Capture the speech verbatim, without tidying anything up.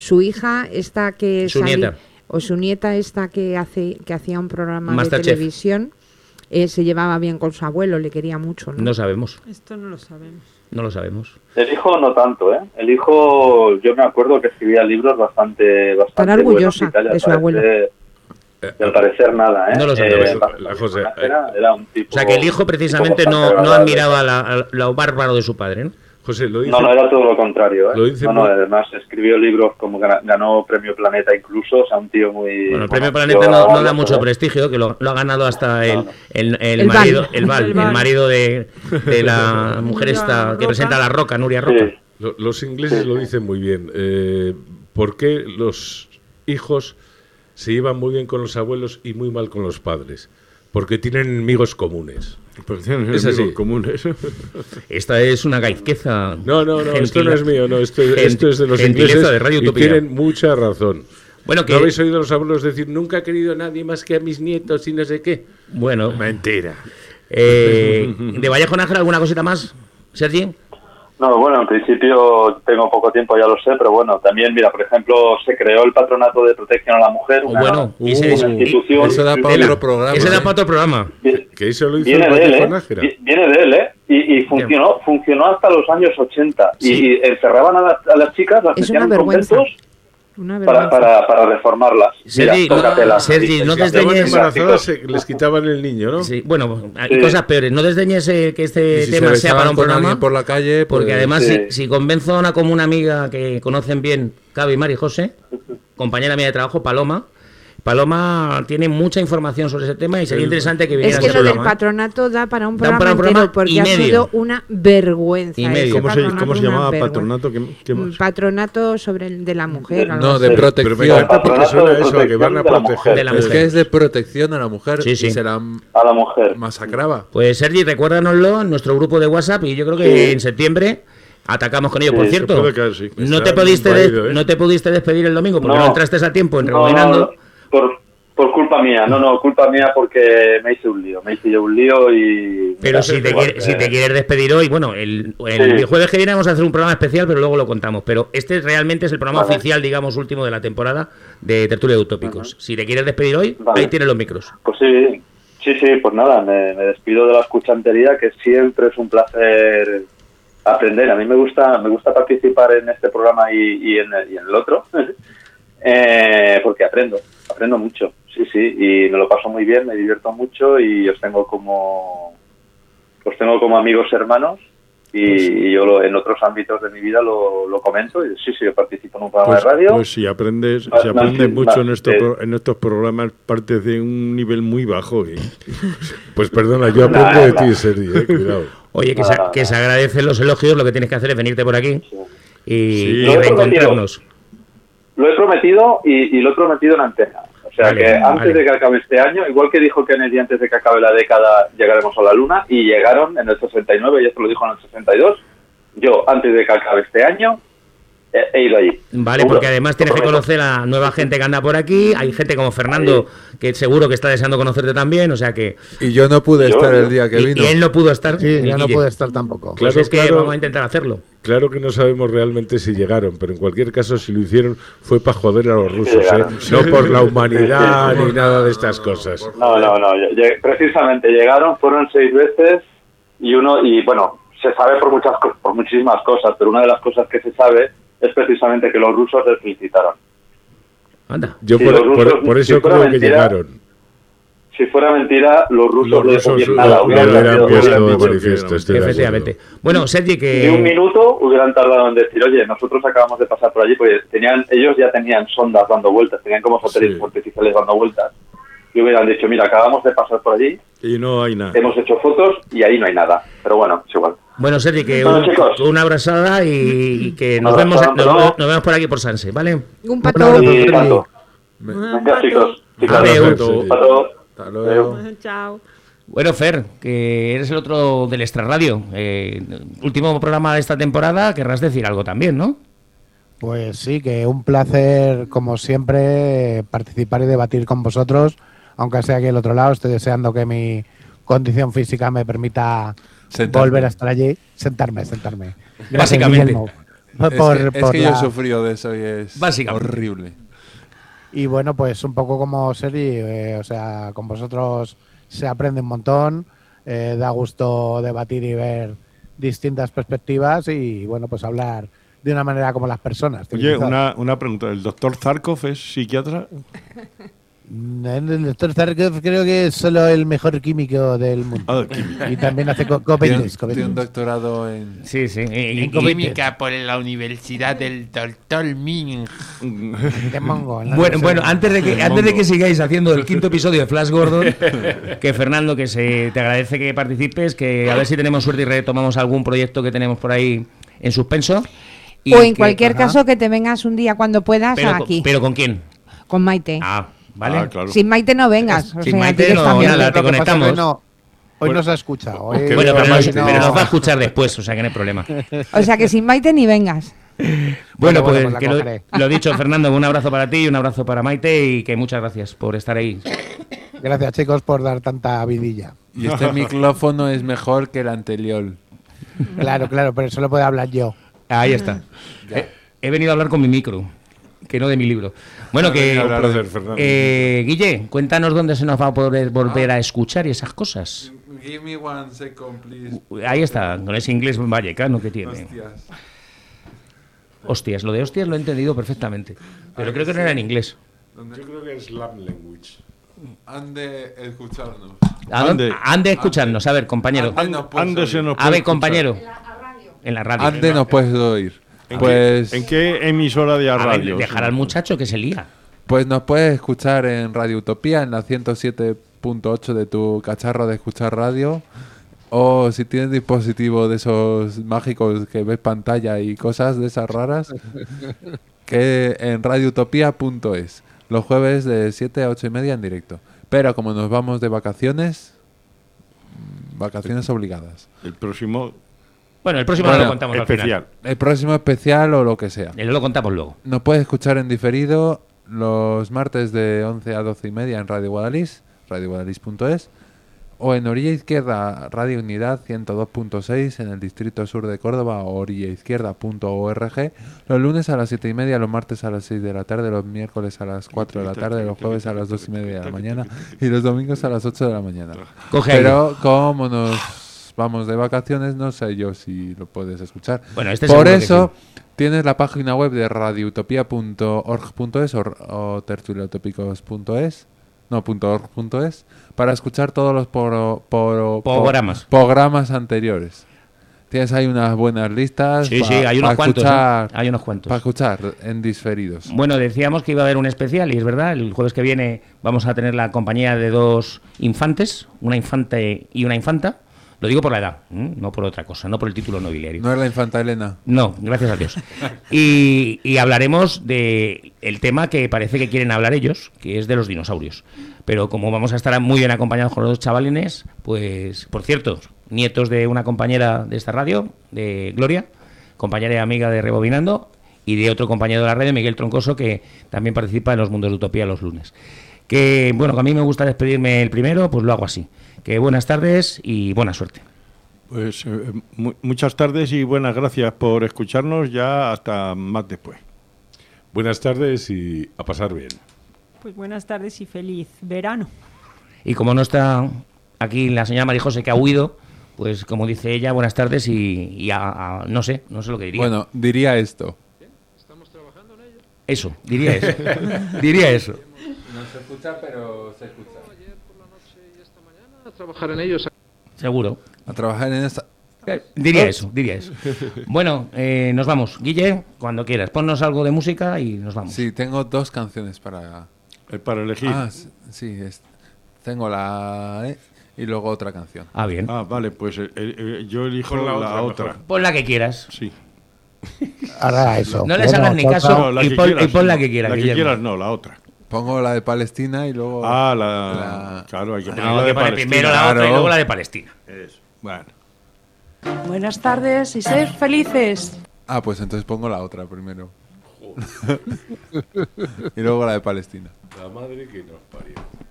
su hija esta que su sali, nieta o su nieta esta que hace que hacía un programa Masterchef. de televisión, eh, se llevaba bien con su abuelo, le quería mucho, ¿no? No sabemos. Esto no lo sabemos. No lo sabemos. El hijo no tanto, ¿eh? El hijo, yo me acuerdo que escribía libros bastante, bastante Tan orgullosa buenos y tal, de su parece, abuelo. Y al parecer nada, ¿eh? No lo sabemos. Eh, La José, era, era un tipo, O sea, que el hijo precisamente tipo no, bastante no agradable. admiraba la, a- lo bárbaro de su padre, ¿no? José, lo dice... No, no, era todo lo contrario, ¿eh? Lo dice no, no, muy- además escribió libros como gana- ganó Premio Planeta incluso, o sea, un tío muy... Bueno, el Premio bueno, Planeta tío no, no da agradable, mucho ¿eh? prestigio, que lo, lo ha ganado hasta el, No, no. el, el, El marido, Val. el, Val, El el Val. marido de, de la mujer Nuria esta que Roca. presenta a La Roca, Nuria Roca. Sí. Lo- Los ingleses lo dicen muy bien. Eh, ¿Por qué los hijos se llevan muy bien con los abuelos y muy mal con los padres? Porque tienen enemigos comunes. Porque tienen Es enemigos así. comunes. Esta es una gaizqueza. No, no, no, esto gentila- no es mío, no, esto, gen- esto es de los gentileza ingleses de Radio y Utopía. tienen mucha razón. Bueno, que ¿No habéis oído a los abuelos decir nunca he querido a nadie más que a mis nietos y no sé qué? bueno, Mentira. eh, de Vallejo Nájera, ¿alguna cosita más, Sergi? No, bueno, en principio tengo poco tiempo, ya lo sé, pero bueno, también, mira, por ejemplo, se creó el Patronato de Protección a la Mujer, O una, bueno, Uh, ese es- una institución. Eso da para Tela. otro programa. Ese ¿eh? da para otro programa. vi- Que eso lo hizo Viene el de él, Vallejo ¿eh? Nájera. Vi- Viene de él, ¿eh? Y, y funcionó, funcionó hasta los años ochenta. Y- Sí. Y, encerraban a las, a las chicas, las Es metían una en vergüenza. conventos Una para, vergüenza. para, para reformarlas. Sergi, Mira, no- tócatela. Sergi, no Sí, desdeñes- Estaban sí, embarazadas, chicos. se- les quitaban el niño, ¿no? Sí, bueno, hay Sí. cosas peores. No desdeñes eh, que este Y si tema se sea para besaban un con programa. alguien por la calle, pues, Porque además, Sí. si, si convenzo a una como una amiga que conocen bien, Cabe y Mari José, compañera mía de trabajo, Paloma, Paloma tiene mucha información sobre ese tema y sería interesante que viniera Es que a ese lo del programa, ¿eh? patronato da para un Da programa, para un programa entero porque y ha medio. sido una vergüenza. Y medio. ese ¿Cómo se, patronato, cómo se una llamaba vergüenza. patronato? ¿Qué, qué más? Mm, Patronato sobre el de la mujer. algo No, así. de Pero me protección. encanta porque Patronato suena de eso, a que van a protección de la proteger. mujer. De la Es mujer. que es de protección a la mujer Sí, sí. y se la A la mujer. masacraba. Pues Sergi, recuérdanoslo en nuestro grupo de WhatsApp y yo creo que Sí. en septiembre atacamos con ello. Sí, Por se cierto, puede caer, sí. no, Está te pudiste invadido, des- ¿eh? no te pudiste despedir el domingo porque no, No. entraste a tiempo en No, Rebobinando. no, por, por culpa mía, no, no, culpa mía porque me hice un lío, me hice yo un lío y... Pero mira, si te, igual, quiere- si eh, te quieres despedir hoy, bueno, el, el Sí. jueves que viene vamos a hacer un programa especial, pero luego lo contamos. Pero este realmente es el programa Vale. oficial, digamos, último de la temporada de Tertulia de Utópicos. Si te quieres despedir hoy, Vale. ahí tienes los micros. Pues sí, sí, sí, pues nada, me, me despido de la escuchantería, que siempre es un placer aprender. A mí me gusta me gusta participar en este programa y, y, en, el, y en el otro, eh, porque aprendo, aprendo mucho, sí, sí, y me lo paso muy bien, me divierto mucho y os tengo como os tengo como amigos hermanos y, y yo lo, en otros ámbitos de mi vida lo, lo comento y sí, sí, yo participo en un programa Pues, de radio. pues si aprendes, Más- si aprendes más- mucho en más- estos, eh. pro- en estos programas, partes de un nivel muy bajo. Y, pues perdona, yo Nah, aprendo de nah. ti, Sergi, eh, cuidado. Oye, que, No, se, no, que no. se agradecen los elogios, lo que tienes que hacer es venirte por aquí y, y Lo he reencontrarnos. Lo he prometido y, y lo he prometido en antena. O sea Vale, que antes vale. de que acabe este año, igual que dijo Kennedy antes de que acabe la década, llegaremos a la Luna, y llegaron en el sesenta y nueve, y esto lo dijo en el sesenta y dos, yo antes de que acabe este año he, he ido allí. Vale, Seguro. porque además tienes Lo que prometo. conocer a nueva gente que anda por aquí. Hay gente como Fernando que seguro que está deseando conocerte también, o sea que... Y yo no pude Yo- estar yo- el día que Y, vino. y él no pudo estar. Sí, el ya no Guille. puede estar tampoco. Pues Claro, es que claro. vamos a intentar hacerlo. Claro que no sabemos realmente si llegaron, pero en cualquier caso, si lo hicieron, fue para joder a los rusos, ¿eh? llegaron. No por la humanidad ni nada de estas cosas. No, no, no. lle- lle- Precisamente llegaron, fueron seis veces y uno, y bueno, se sabe por muchas co- por muchísimas cosas, pero una de las cosas que se sabe es precisamente que los rusos les felicitaron. Anda. Yo Sí, por, los por- rusos, por si eso fuera creo que mentira, llegaron. Si fuera mentira, los rusos, Los les- rusos hubieran- lo- nada, lo hubieran hubieran tardado- puesto hubieran de dicho- manifiesto, estoy de acuerdo. Efectivamente. Bueno, Sergi, Ni un que... minuto hubieran tardado en decir, oye, nosotros acabamos de pasar por allí, porque tenían, ellos ya tenían sondas dando vueltas, tenían como satélites Sí. artificiales dando vueltas, y hubieran dicho, mira, acabamos de pasar por allí, Y no hay nada. hemos hecho fotos y ahí no hay nada. Pero bueno, es igual. Bueno, Sergi, que Bueno, un- chicos. una abrazada y, y que Una nos vemos, abrazada, nos, nos vemos. nos vemos por aquí por Sanse, ¿vale? Un pato. Bueno, Y Sergi. tanto. Me- Venga, chicos. chicos. Adeu. Perfecto. Pato. Hasta luego. Chao. Bueno, Fer, que eres el otro del Extrarradio. Eh, último programa de esta temporada, querrás decir algo también, ¿no? Pues sí, que un placer, como siempre, participar y debatir con vosotros, aunque sea aquí al otro lado. Estoy deseando que mi condición física me permita Sentarme. volver a estar allí. Sentarme, sentarme. Gracias, Básicamente. Guillermo. Por- Es por- que, es por que yo he la- sufrido de eso y es Básicamente. horrible. Y bueno, pues un poco como serie, eh, o sea, con vosotros se aprende un montón, eh, da gusto debatir y ver distintas perspectivas y bueno, pues hablar de una manera como las personas. Oye, civilizadas. una, una pregunta. ¿El doctor Zarkov es psiquiatra? Mm, El doctor Zarkov creo que es solo el mejor químico del mundo. Ah, químico. Y también hace co- Tiene, copetes, tiene un copetes. doctorado en... Sí, sí. Y- y- Química por la Universidad del Doctor Ming. De Mongo, en la Bueno, universidad. bueno, antes de que El antes de Mongo. que sigáis haciendo el quinto episodio de Flash Gordon, que Fernando, que se te agradece que participes, que a ver si tenemos suerte y retomamos algún proyecto que tenemos por ahí en suspenso. Y O en que- cualquier ajá. caso que te vengas un día cuando puedas pero, aquí, pero ¿con quién? con Maite. Ah, vale. Ah, claro. Sin Maite no vengas. O Sin sea, Maite tienes no, también- nada, Lo te que pasa es que conectamos. no- hoy Bueno, no se ha escuchado. hoy- que Bueno, vea pero, nos, Maite. pero nos va a escuchar después, o sea que no hay problema. O sea que sin Maite ni vengas. Bueno, Bueno, pues pues la que lo, cogeré. lo dicho, Fernando, un abrazo para ti y un abrazo para Maite y que muchas gracias por estar ahí. Gracias, chicos, por dar tanta vidilla. Y este micrófono es mejor que el anterior. Claro, claro, pero eso lo puedo hablar yo. Ahí está. He, he venido a hablar con mi micro, que no de mi libro. Bueno, Ah, que venga, un placer, Fernando. eh, Guille, cuéntanos dónde se nos va a poder volver a escuchar y esas cosas. Give me one second, please. Ahí está, con ese inglés vallecano que tiene. Hostias. Hostias, lo de hostias lo he entendido perfectamente. Pero creo que no era en inglés. Yo creo que es slam language. Han de escucharnos. ¿A dónde- Ande. Han de escucharnos, a ver, compañero. Ande. And- no puedo Ande se oír. nos A puede ver, escuchar. compañero. En la radio. Antes no puedes oír. ¿En, Pues, qué, ¿En qué emisora de A ver, radio? dejar al muchacho que se lía. pues nos puedes escuchar en Radio Utopía, en la ciento siete punto ocho de tu cacharro de escuchar radio. O si tienes dispositivo de esos mágicos que ves pantalla y cosas de esas raras, que en radioutopía punto es. Los jueves de siete a ocho y media en directo. Pero como nos vamos de vacaciones, mm, vacaciones obligadas. El próximo Bueno, el próximo Bueno, lo contamos al especial. El próximo especial o lo que sea. final. Lo contamos luego. Nos puedes escuchar en diferido los martes de once a doce y media en Radio Guadalís, radio guadalís punto es, o en Orilla Izquierda, Radio Unidad ciento dos punto seis en el Distrito Sur de Córdoba o orillaizquierda punto org, los lunes a las siete y media, los martes a las seis de la tarde, los miércoles a las cuatro de la tarde, los jueves a las dos y media de la mañana y los domingos a las ocho de la mañana. Coge aire. Pero como nos vamos de vacaciones, no sé yo si lo puedes escuchar. Bueno, este Por seguro que eso tienes la página web de radioutopía punto org punto es o, o tertuliautopicos punto es, no, punto .org punto es, para escuchar todos los poro- poro- po- Programas. programas anteriores. Tienes ahí unas buenas listas. Sí, pa- sí, hay unos pa cuantos. escuchar- ¿eh? Hay unos cuantos. Para escuchar en diferidos. Bueno, decíamos que iba a haber un especial y es verdad, el jueves que viene vamos a tener la compañía de dos infantes, una infante y una infanta. Lo digo por la edad, ¿m? No por otra cosa, no por el título nobiliario. No es la infanta Elena. No, gracias a Dios. Y, y hablaremos de el tema que parece que quieren hablar ellos, que es de los dinosaurios. Pero como vamos a estar muy bien acompañados con los dos chavalines, pues, por cierto, nietos de una compañera de esta radio, de Gloria, compañera y amiga de Rebobinando, y de otro compañero de la radio, Miguel Troncoso, que también participa en los Mundos de Utopía los lunes. Que, bueno, que a mí me gusta despedirme el primero, pues lo hago así. Que buenas tardes y buena suerte. Pues eh, mu- muchas tardes y buenas gracias por escucharnos ya hasta más después. Buenas tardes y a pasar bien. Pues buenas tardes y feliz verano. Y como no está aquí la señora Marijose, que ha huido, pues como dice ella, buenas tardes y, y a, a- no sé, no sé lo que diría. Bueno, diría esto. Eso, diría eso. diría eso. No se escucha, pero se escucha. A trabajar en ellos. Seguro. A trabajar en esta... Eh, Diría eso, diría eso. Bueno, eh, nos vamos. Guille, cuando quieras, ponnos algo de música y nos vamos. Sí, tengo dos canciones para... Eh, para elegir. Ah, s- sí, es- tengo la... E y luego otra canción. Ah, bien. Ah, vale, pues eh, eh, yo elijo Pon la, la otra, otra. mejor. Pon la que quieras. Sí. Ahora eso. No les hagas ni Bueno, caso. toca- la y que pon- quieras, y pon la no. que quieras, La que Guillermo. quieras, no, la otra. Pongo la de Palestina y luego... Ah, la, la- claro, hay que poner No, la hay de que poner Palestina. primero la otra y Claro. luego la de Palestina. Eso. Bueno. Buenas tardes y sed felices. Ah, pues entonces pongo la otra primero. y luego la de Palestina. La madre que nos parió.